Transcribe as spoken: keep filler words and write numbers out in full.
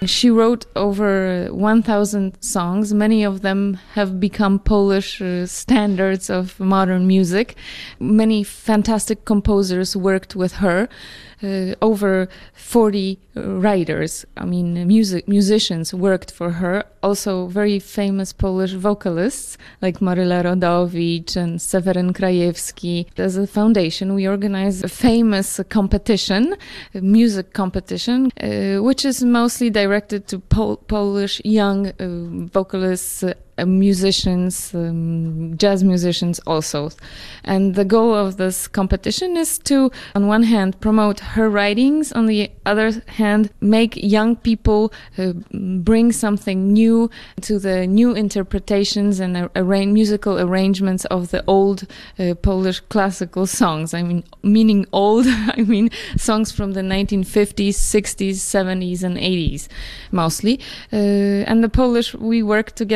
She wrote over one thousand songs. Many of them have become Polish uh, standards of modern music. Many fantastic composers worked with her. Uh, over forty uh, writers, I mean music musicians worked for her. Also very famous Polish vocalists like Maryla Rodowicz and Seweryn Krajewski. As a foundation, we organize a famous competition, a music competition, uh, which is mostly directed to Pol- Polish young uh, vocalists, uh, musicians, um, jazz musicians also. And the goal of this competition is to, on one hand, promote her writings, on the other hand, make young people uh, bring something new to the new interpretations and uh, arrange, musical arrangements of the old uh, Polish classical songs. I mean, meaning old, I mean songs from the nineteen fifties, sixties, seventies, and eighties, mostly. Uh, and the Polish, we work together